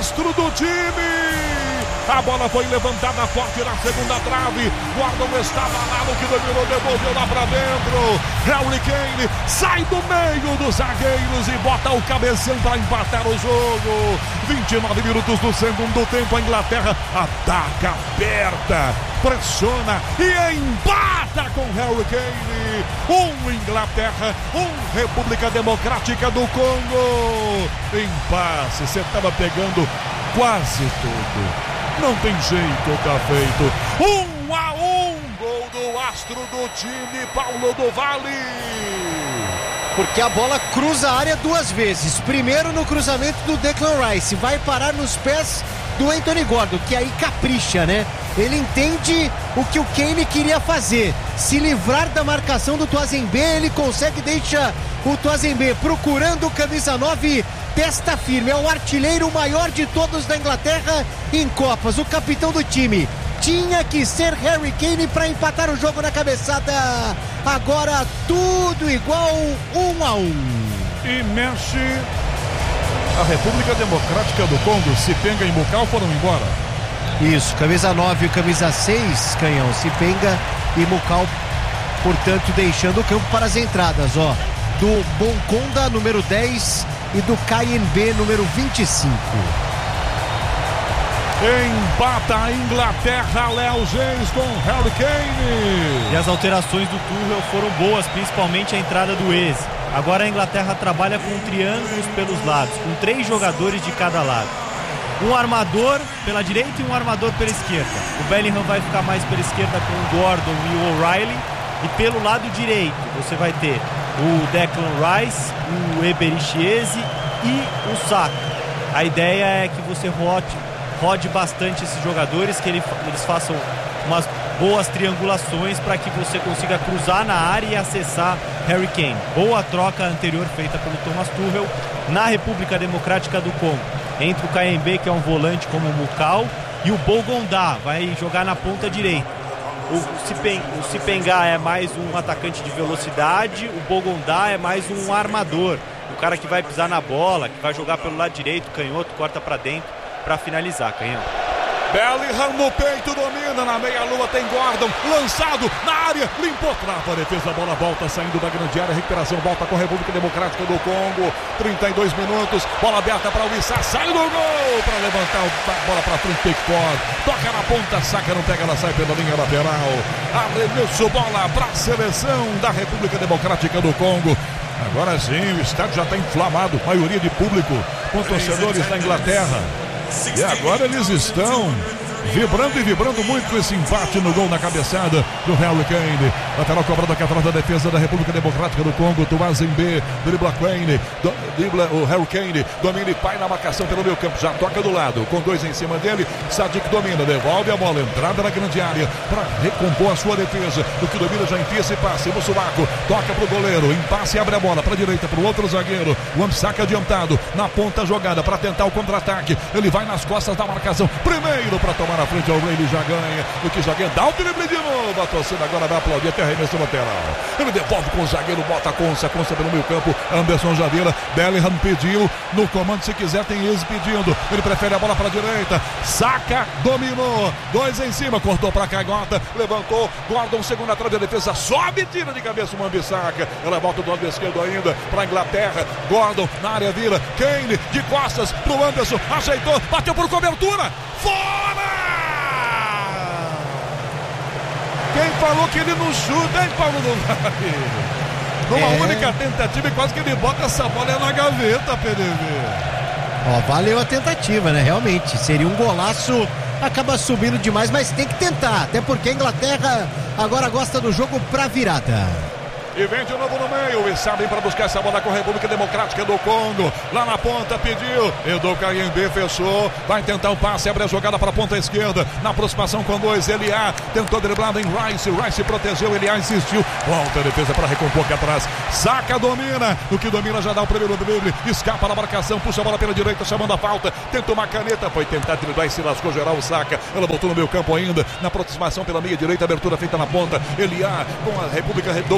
astro do time. A bola foi levantada forte na segunda trave. Gordon estava lá no que dominou, devolveu lá pra dentro. Harry Kane sai do meio dos zagueiros e bota o cabeção para empatar o jogo. 29 minutos do segundo tempo. A Inglaterra ataca, aperta, pressiona e empata com Harry Kane. Inglaterra, República Democrática do Congo. Empate, você estava pegando quase tudo. Não tem jeito, tá feito. 1-1, gol do astro do time, Paulo do Vale. Porque a bola cruza a área duas vezes. Primeiro no cruzamento do Declan Rice, vai parar nos pés do Anthony Gordon, que aí capricha, né? Ele entende o que o Kane queria fazer, se livrar da marcação do Tuazembe. Ele consegue, deixa o Tuazembe procurando o camisa 9, testa firme, é o artilheiro maior de todos da Inglaterra em Copas, o capitão do time. Tinha que ser Harry Kane para empatar o jogo na cabeçada. Agora tudo igual, 1-1. E mexe a República Democrática do Congo. Sipenga e Mukau foram embora. Isso, camisa 9 e camisa 6, Canhão, Sipenga e Mukau, portanto, deixando o campo para as entradas, ó, do Bonconda, número 10, e do KNB, número 25. Empata a Inglaterra, Léo Geis com Harry Kane. E as alterações do Tuchel foram boas, principalmente a entrada do Eze. Agora a Inglaterra trabalha com triângulos pelos lados, com 3 jogadores de cada lado. Um armador pela direita e um armador pela esquerda. O Bellingham vai ficar mais pela esquerda com o Gordon e o O'Reilly. E pelo lado direito você vai ter o Declan Rice, o Eberechi Eze e o Saka. A ideia é que você rode bastante esses jogadores, que eles façam umas boas triangulações para que você consiga cruzar na área e acessar Harry Kane. Boa troca anterior feita pelo Thomas Tuchel na República Democrática do Congo. Entre o KNB, que é um volante como o Mukau, e o Bongonda vai jogar na ponta direita. O Sipenga é mais um atacante de velocidade, o Bongonda é mais um armador, o cara que vai pisar na bola, que vai jogar pelo lado direito, canhoto, corta para dentro para finalizar, Canhão. Bellingham no peito, domina, na meia-lua tem Gordon, lançado na área, limpou, trava a defesa, a bola volta, saindo da grande área, recuperação, volta com a República Democrática do Congo, 32 minutos, bola aberta para o Issa, sai do gol, para levantar a bola para frente, Pickford, toca na ponta, Saka não pega, ela sai pela linha lateral, arremesso, bola para a seleção da República Democrática do Congo. Agora sim, o estádio já está inflamado, maioria de público, com torcedores da Inglaterra. E agora eles estão vibrando muito com esse empate no gol na cabeçada do Harry Kane. Lateral cobrado aqui atrás da defesa da República Democrática do Congo. Tuazembe, dribla Kane, dribla o Harry Kane, domina e pai na marcação pelo meio campo, já toca do lado, com 2 em cima dele. Sadik domina, devolve a bola, entrada na grande área para recompor a sua defesa. O que domina já enfia esse passe no sovaco, toca pro goleiro, impasse e abre a bola para a direita pro outro zagueiro. O Wan-Bissaka adiantado na ponta jogada para tentar o contra-ataque. Ele vai nas costas da marcação, primeiro para tomar na frente, ao O'Reilly já ganha. O que já ganha, dá o drible de novo. A torcida agora vai aplaudir até arremesso lateral. Ele devolve com o zagueiro, bota a Consa pelo meio campo. Anderson já vira. Bellingham pediu. No comando, se quiser, tem Eze pedindo. Ele prefere a bola para a direita. Saka dominou. 2 em cima, cortou para a canhota. Levantou. Gordon, segunda trave, a defesa sobe, tira de cabeça o Wan-Bissaka. Ela volta do lado esquerdo ainda para a Inglaterra. Gordon na área, vira. Kane de costas pro Anderson. Aceitou, bateu por cobertura. Fora! Quem falou que ele não chuta, hein, Paulo do Vale? Numa única tentativa, e quase que ele bota essa bola na gaveta, PDV. Ó, valeu a tentativa, né? Realmente, seria um golaço, acaba subindo demais, mas tem que tentar, até porque a Inglaterra agora gosta do jogo pra virada. E vem de novo no meio, e sabem para buscar essa bola com a República Democrática do Congo. Lá na ponta pediu, Edu KNB fechou, vai tentar o passe, abre a jogada para a ponta esquerda, na aproximação com 2, Eliá tentou driblado em Rice protegeu, Eliá insistiu, volta a defesa para recompor aqui atrás. Saka domina, o que domina já dá o primeiro drible, escapa na marcação, puxa a bola pela direita, chamando a falta, tentou uma caneta, foi tentar driblar e se lascou geral o Saka. Ela voltou no meio campo ainda, na aproximação pela meia direita, abertura feita na ponta, Eliá com a República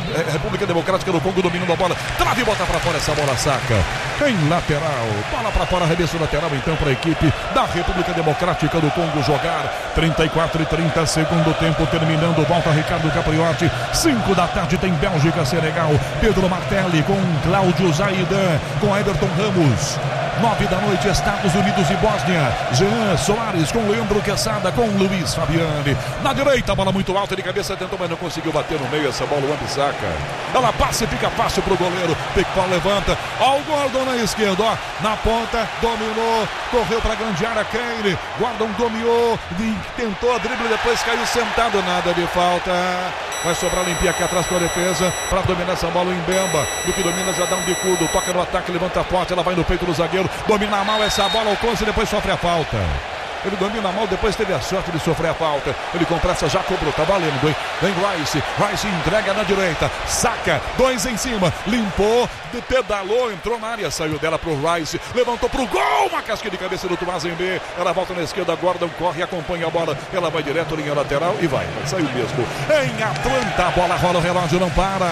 República Democrática do Congo dominando a bola, trave e bota pra fora, essa bola saca em lateral, bola pra fora, arremesso lateral então pra equipe da República Democrática do Congo jogar. 34:30, segundo tempo terminando, volta Ricardo Capriotti. 5 da tarde tem Bélgica, Senegal, Pedro Martelli com Cláudio Zaidan, com Everton Ramos. 9 da noite, Estados Unidos e Bósnia. Jean Soares com Leandro Quesada, com Luiz Fabiani. Na direita, bola muito alta de cabeça, tentou, mas não conseguiu bater no meio. Essa bola o Wan-Bissaka. Ela passa e fica fácil pro goleiro. Pickford levanta. Ó, o Gordon na esquerda, ó. Na ponta, dominou. Correu pra grande área, Kane. Gordon dominou. Tentou a drible, depois caiu sentado. Nada de falta. Vai sobrar limpinha aqui atrás com a defesa para dominar essa bola. O Mbemba, do que domina, já dá um bicudo, toca no ataque, levanta forte, ela vai no peito do zagueiro, domina mal essa bola, alcança e depois sofre a falta. Ele domina mal, depois teve a sorte de sofrer a falta. Ele compressa, já cobrou, tá valendo, hein? Vem Rice entrega na direita, saca, 2 em cima, limpou, pedalou, entrou na área, saiu dela pro Rice, levantou pro gol, uma casca de cabeça do Tuazembe, ela volta na esquerda, Gordon corre, acompanha a bola, ela vai direto, linha lateral e vai saiu mesmo. Em Atlanta, a bola rola, o relógio não para.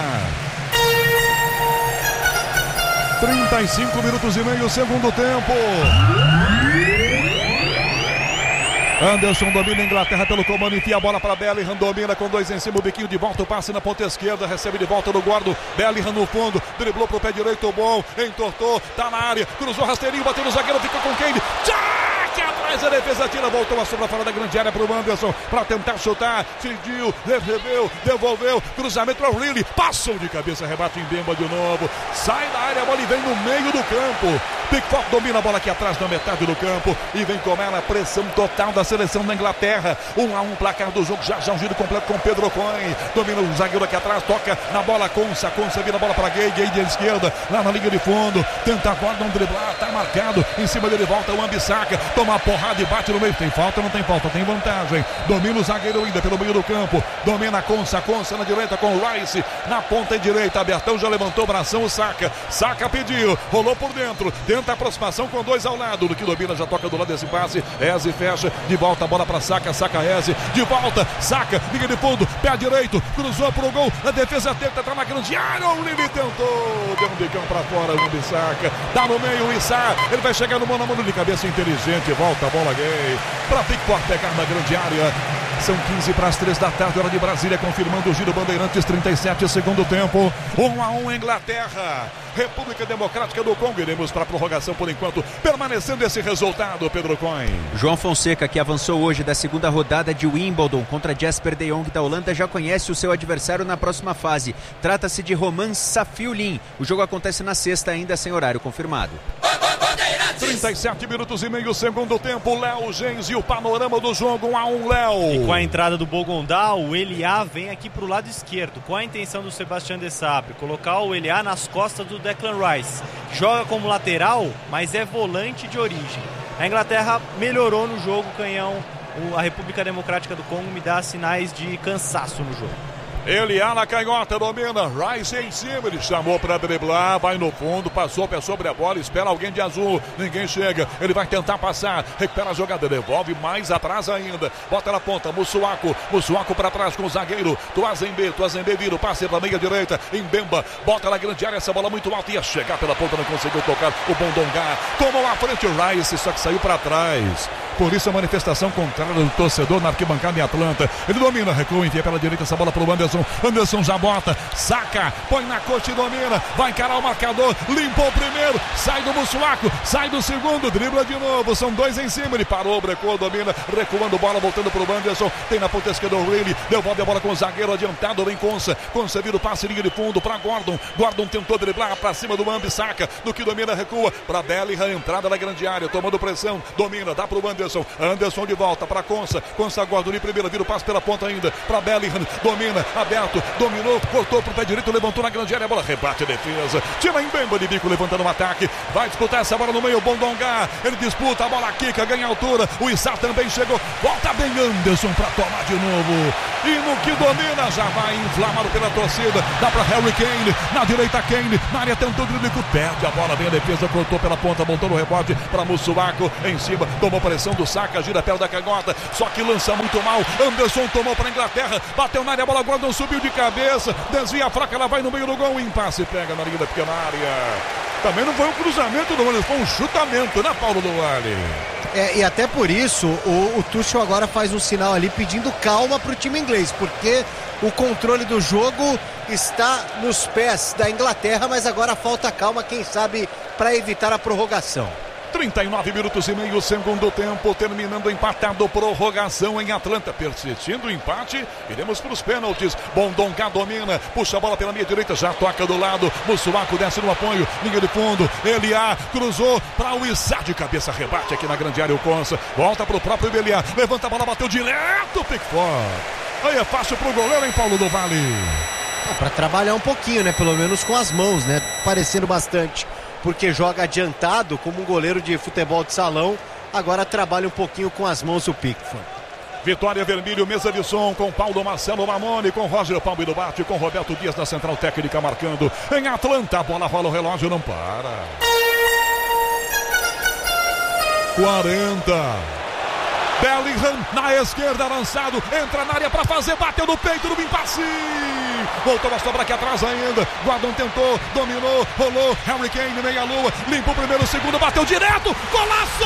35 minutos e meio, segundo tempo. Anderson domina a Inglaterra pelo comando, enfia a bola para Bellingham, domina com 2 em cima, o biquinho de volta, o passe na ponta esquerda, recebe de volta no Gordon, Bellingham no fundo, driblou pro pé direito, bom, entortou, tá na área, cruzou rasteirinho, bateu no zagueiro, fica com Kane, que atrás a defesa tira, voltou a sobra fora da grande área pro Anderson, para tentar chutar, decidiu, recebeu, devolveu, cruzamento para o Lille, passou de cabeça, rebate em Mbemba de novo, sai da área, a bola e vem no meio do campo, Pickford domina a bola aqui atrás na metade do campo, e vem com ela, pressão total da seleção da Inglaterra, 1-1 placar do jogo, já um giro completo com Pedro Cohen, domina o zagueiro aqui atrás, toca na bola, Consa vira a bola para Gay de esquerda, lá na linha de fundo, tenta Gordon driblar, tá marcado, em cima dele volta o Wan-Bissaka, toma a porrada e bate no meio, tem falta, não tem falta, tem vantagem, domina o zagueiro ainda pelo meio do campo, domina a Consa na direita com o Rice, na ponta direita, Abertão já levantou o bração, o Saka pediu, rolou por dentro, tenta a aproximação com 2 ao lado, do que domina, já toca do lado desse passe, Eze fecha, de volta a bola para Saka Eze, de volta, Saka, liga de fundo, pé direito, cruzou pro gol, a defesa tenta, tá na grande área, o Lille tentou, deu um bicão para fora, o Wan-Bissaka, dá no meio o Issa, ele vai chegar no mano a mano de cabeça inteligente, volta a bola Gay, para Pickford pegar na grande área. São 15:03 da tarde, hora de Brasília, confirmando o giro Bandeirantes, 37 segundo tempo, 1-1 Inglaterra, República Democrática do Congo, iremos para a prorrogação por enquanto, permanecendo esse resultado, Pedro Cohen. João Fonseca, que avançou hoje da segunda rodada de Wimbledon contra Jesper de Jong da Holanda, já conhece o seu adversário na próxima fase, trata-se de Roman Safiullin, o jogo acontece na sexta ainda sem horário confirmado. 37 minutos e meio, segundo tempo, Léo Gens e o panorama do jogo, 1-1 Léo. E com a entrada do Bogondá, o Eliá vem aqui pro lado esquerdo, com a intenção do Sebastião de Sabre, colocar o Eliá nas costas do Declan Rice. Joga como lateral, mas é volante de origem. A Inglaterra melhorou no jogo, canhão, a República Democrática do Congo me dá sinais de cansaço no jogo. Eliá na canhota, domina, Rice em cima, ele chamou para driblar, vai no fundo, passou pé sobre a bola, espera alguém de azul, ninguém chega, ele vai tentar passar, recupera a jogada, devolve mais atrás ainda, bota na ponta, Mussuaku para trás com o zagueiro, Tuazembe vira o passe para meia direita, Mbemba, bota na grande área, essa bola muito alta, ia chegar pela ponta, não conseguiu tocar, o Bondonga, tomou à frente o Rice, só que saiu para trás. Por isso a manifestação contrária do torcedor na arquibancada em Atlanta. Ele domina, recua, envia pela direita essa bola para o Anderson. Anderson já bota, saca, põe na coxa e domina. Vai encarar o marcador, limpou o primeiro, sai do Mussuaku, sai do segundo, dribla de novo. São 2 em cima, ele parou, brecou, domina, recuando bola, voltando para o Anderson. Tem na ponta esquerda o Lille, devolve a bola com o zagueiro adiantado, vem Consa vira o passe, liga de fundo para Gordon. Gordon tentou driblar para cima do Wan-Bissaka, do que domina, recua para Bellingham, entrada na grande área, tomando pressão, domina, dá para o Anderson de volta para Consa Gordon de primeira, vira o passe pela ponta ainda para Bellingham, domina, aberto, dominou, cortou pro pé direito, levantou na grande área, a bola rebate a defesa, tira Mbemba de bico, levantando o ataque, vai disputar essa bola no meio, Bondonga, ele disputa, a bola quica, ganha altura, o Issa também chegou, volta bem Anderson para tomar de novo. e no que domina, já vai inflamado pela torcida, dá para Harry Kane, na direita Kane, na área tentou o drible, perde a bola, vem a defesa, cortou pela ponta, montou no rebote para Masuaku, em cima, tomou pressão do Saka, gira perto da canhota, só que lança muito mal, Anderson tomou para a Inglaterra, bateu na área, a bola Gordon subiu de cabeça, desvia fraca, ela vai no meio do gol, impasse, pega na linha da pequena área. Também não foi um cruzamento do Anderson, foi um chutamento, né, Paulo Duarte? E até por isso o Tuchel agora faz um sinal ali pedindo calma para o time inglês, porque o controle do jogo está nos pés da Inglaterra, mas agora falta calma, quem sabe, para evitar a prorrogação. 39 minutos e meio, segundo tempo, terminando empatado, prorrogação em Atlanta, persistindo o empate, iremos para os pênaltis. Bondonga domina, puxa a bola pela meia direita, já toca do lado, Masuaku desce no apoio, linha de fundo, Elia cruzou para o Issa, de cabeça, rebate aqui na grande área, o Konsa, volta para o próprio Elia, levanta a bola, bateu direto, Pickford. Aí é fácil para o goleiro, hein, Paulo do Vale? Para trabalhar um pouquinho, né, pelo menos com as mãos, né, parecendo bastante. Porque joga adiantado como um goleiro de futebol de salão, agora trabalha um pouquinho com as mãos o Pickford. Vitória Vermelho, mesa de som com Paulo Marcelo Mamone, com Roger Palme do Bate, com Roberto Dias na central técnica marcando. Em Atlanta, a bola rola, o relógio não para. 40. Bellingham na esquerda, lançado, entra na área para fazer, bateu no peito do impasse. Voltou a sobra aqui atrás ainda. Gordon tentou, dominou, rolou. Harry Kane, meia lua, limpou o primeiro, o segundo, bateu direto, golaço!